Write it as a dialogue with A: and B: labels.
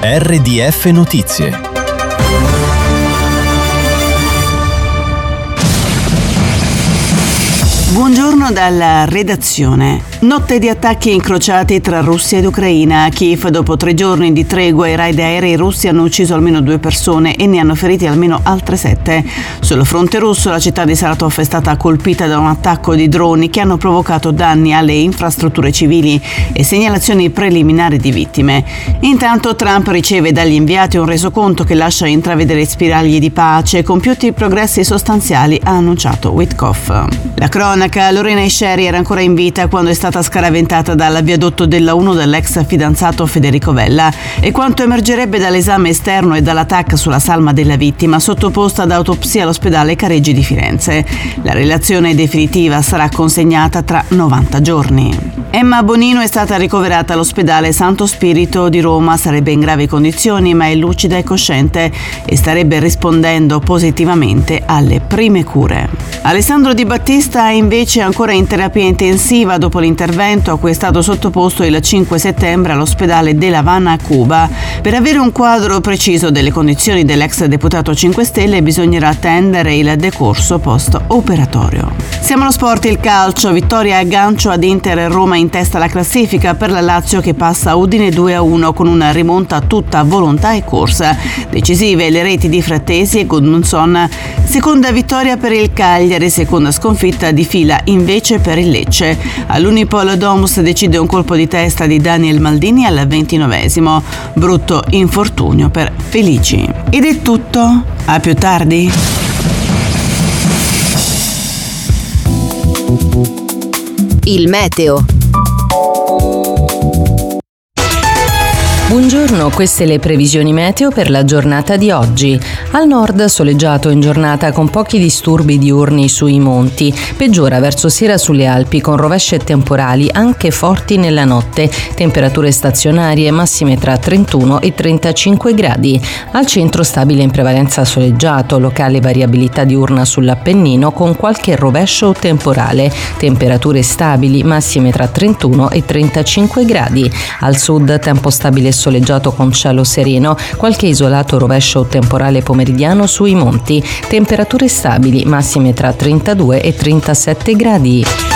A: RDF Notizie.
B: Buongiorno dalla redazione. Notte di attacchi incrociati tra Russia ed Ucraina. A Kiev, dopo 3 giorni di tregua, i raid aerei russi hanno ucciso almeno 2 persone e ne hanno feriti almeno altre 7. Sul fronte russo, la città di Saratov è stata colpita da un attacco di droni che hanno provocato danni alle infrastrutture civili e segnalazioni preliminari di vittime. Intanto Trump riceve dagli inviati un resoconto che lascia intravedere spiragli di pace, compiuti progressi sostanziali, ha annunciato Witkoff. La cronaca: Lorena Esceri era ancora in vita quando è stata scaraventata dal viadotto della 1 dall'ex fidanzato Federico Vella, e quanto emergerebbe dall'esame esterno e dall'attacco sulla salma della vittima, sottoposta ad autopsia all'ospedale Careggi di Firenze. La relazione definitiva sarà consegnata tra 90 giorni. Emma Bonino è stata ricoverata all'ospedale Santo Spirito di Roma, sarebbe in gravi condizioni ma è lucida e cosciente e starebbe rispondendo positivamente alle prime cure. Alessandro Di Battista è invece ancora in terapia intensiva dopo l'intervento a cui è stato sottoposto il 5 settembre all'ospedale de La Habana a Cuba. Per avere un quadro preciso delle condizioni dell'ex deputato 5 Stelle bisognerà attendere il decorso post-operatorio. Siamo allo sport, il calcio, vittoria a gancio ad Inter e Roma in testa alla classifica per la Lazio che passa a Udine 2-1 con una rimonta tutta volontà e corsa. Decisive le reti di Frattesi e Gudmundsson. Seconda vittoria per il Cagliari, seconda sconfitta di fila invece per il Lecce. All'Unipol Domus decide un colpo di testa di Daniel Maldini al 29esimo. Brutto infortunio per Felici. Ed è tutto. A più tardi.
C: Il meteo. Buongiorno, queste le previsioni meteo per la giornata di oggi. Al nord soleggiato in giornata con pochi disturbi diurni sui monti, peggiora verso sera sulle Alpi con rovesce temporali anche forti nella notte, temperature stazionarie massime tra 31 e 35 gradi. Al centro stabile in prevalenza soleggiato, locale variabilità diurna sull'Appennino con qualche rovescio o temporale, temperature stabili massime tra 31 e 35 gradi. Al sud tempo stabile e soleggiato con cielo sereno, qualche isolato rovescio o temporale pomeridiano sui monti, temperature stabili massime tra 32 e 37 gradi.